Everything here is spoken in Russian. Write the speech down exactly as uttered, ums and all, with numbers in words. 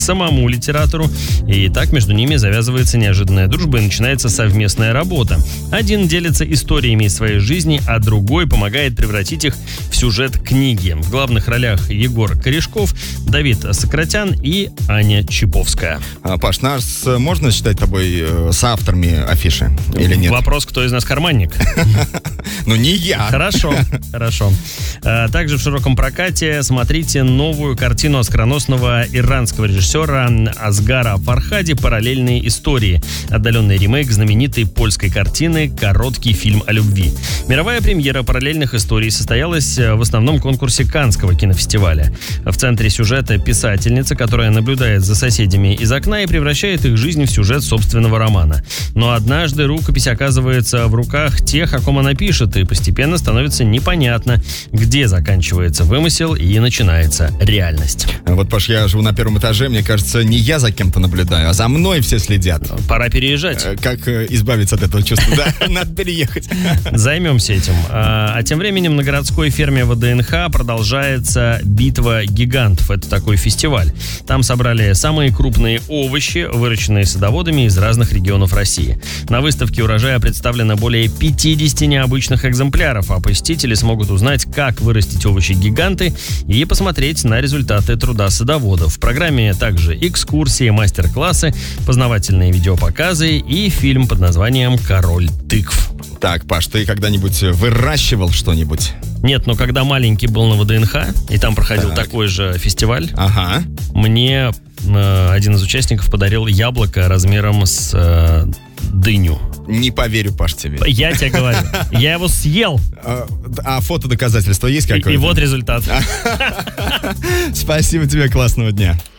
самому литератору, и так между ними завязывается неожиданная дружба и начинается совместная работа. Один делится историями из своей жизни, а другой помогает превратить их в сюжет книги. В главных ролях Егор Корешков, Давид Сократян и Аня Чиповская. А, Паш, нас можно считать тобой э, соавторами афиши или нет? Вопрос, кто из нас карманник? Ну, не я. Хорошо, хорошо. Также в широком прокате смотрите новую картину оскароносного иранского режиссера Асгара Фархади «Параллельные истории». Отдаленный ремейк знаменитой польской картины «Короткий фильм о любви». Мировая премьера «Параллельных историй» состоялась в основном конкурсе Каннского кинофестиваля. В центре сюжета писательница, которая наблюдает за соседями из окна и превращает их жизнь в сюжет собственного романа. Но однажды рукопись оказывается в руках тех, о ком она пишет, и постепенно становится непонятно, где заканчивается вымысел и начинается реальность. Вот, Паш, я живу на первом этаже, мне кажется, не я за кем-то наблюдаю, а за мной все следят. Пора переезжать. Как избавиться от этого чувства? Да, надо переехать. Займемся этим. А, а тем временем на городской ферме ВДНХ продолжается битва гигантов. Это такой фестиваль. Там собрали самые крупные овощи, выращенные садоводами из разных регионов России. На выставке урожая представлено более пятьдесят необычных экземпляров, а посетители смогут узнать, как вырастить овощи-гиганты и посмотреть на результаты труда садоводов. В программе также экскурсии, мастер-классы, познавательные видеопоказы и фильм под названием «Король тыкв». Так, Паш, ты когда-нибудь выращивал что-нибудь? Нет, но когда маленький был на ВДНХ, и там проходил Так. такой же фестиваль, Ага. мне э, один из участников подарил яблоко размером с э, дыню. Не поверю, Паш, тебе. Я тебе говорю, я его съел, А, а фото доказательства есть и, какое-то? и вот результат. Спасибо тебе, классного дня.